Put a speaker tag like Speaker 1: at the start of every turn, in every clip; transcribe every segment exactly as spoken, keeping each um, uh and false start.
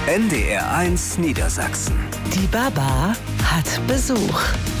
Speaker 1: N D R eins Niedersachsen.
Speaker 2: Die Baba hat Besuch.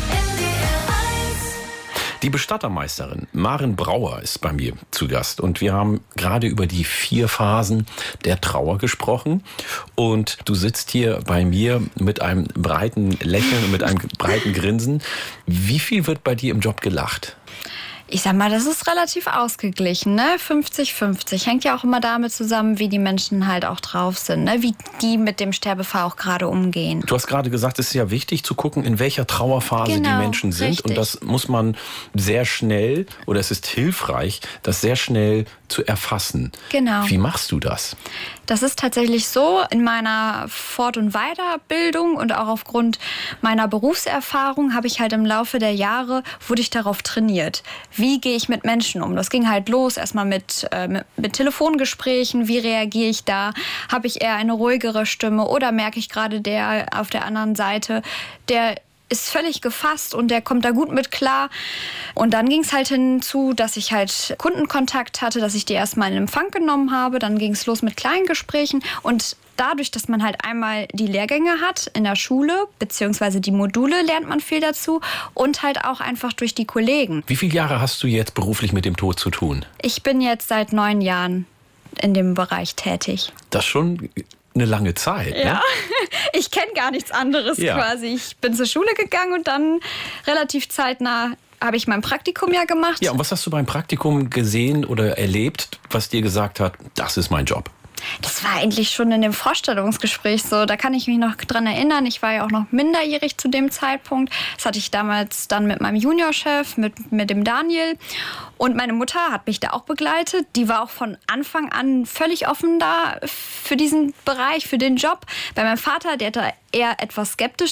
Speaker 3: Die Bestattermeisterin Maren Brauer ist bei mir zu Gast und wir haben gerade über die vier Phasen der Trauer gesprochen und du sitzt hier bei mir mit einem breiten Lächeln und mit einem breiten Grinsen. Wie viel wird bei dir im Job gelacht?
Speaker 4: Ich sag mal, das ist relativ ausgeglichen, ne? fünfzig fünfzig. Hängt ja auch immer damit zusammen, wie die Menschen halt auch drauf sind, ne? Wie die mit dem Sterbefall auch gerade umgehen.
Speaker 3: Du hast gerade gesagt, es ist ja wichtig zu gucken, in welcher Trauerphase
Speaker 4: Genau,
Speaker 3: die Menschen sind.
Speaker 4: richtig.
Speaker 3: Und das muss man sehr schnell, oder es ist hilfreich, das sehr schnell zu erfassen.
Speaker 4: Genau.
Speaker 3: Wie machst du das?
Speaker 4: Das ist tatsächlich so, in meiner Fort- und Weiterbildung und auch aufgrund meiner Berufserfahrung habe ich halt im Laufe der Jahre, wurde ich darauf trainiert. Wie gehe ich mit Menschen um? Das ging halt los erstmal mit, äh, mit, mit Telefongesprächen. Wie reagiere ich da? Habe ich eher eine ruhigere Stimme oder merke ich gerade, der auf der anderen Seite, der ist völlig gefasst und der kommt da gut mit klar. Und dann ging es halt hinzu, dass ich halt Kundenkontakt hatte, dass ich die erstmal in Empfang genommen habe. Dann ging es los mit kleinen Gesprächen und dadurch, dass man halt einmal die Lehrgänge hat in der Schule, beziehungsweise die Module, lernt man viel dazu und halt auch einfach durch die Kollegen.
Speaker 3: Wie viele Jahre hast du jetzt beruflich mit dem Tod zu tun?
Speaker 4: Ich bin jetzt seit neun Jahren in dem Bereich tätig.
Speaker 3: Das schon eine lange Zeit,
Speaker 4: Ja,
Speaker 3: ne?
Speaker 4: ich kenne gar nichts anderes
Speaker 3: Ja.
Speaker 4: quasi. Ich bin zur Schule gegangen und dann relativ zeitnah habe ich mein Praktikum ja gemacht.
Speaker 3: Ja, und was hast du beim Praktikum gesehen oder erlebt, was dir gesagt hat, das ist mein Job?
Speaker 4: Das war eigentlich schon in dem Vorstellungsgespräch so. Da kann ich mich noch dran erinnern. Ich war ja auch noch minderjährig zu dem Zeitpunkt. Das hatte ich damals dann mit meinem Juniorchef, mit, mit dem Daniel. Und meine Mutter hat mich da auch begleitet. Die war auch von Anfang an völlig offen da für diesen Bereich, für den Job. Bei meinem Vater, der hat da eher etwas skeptisch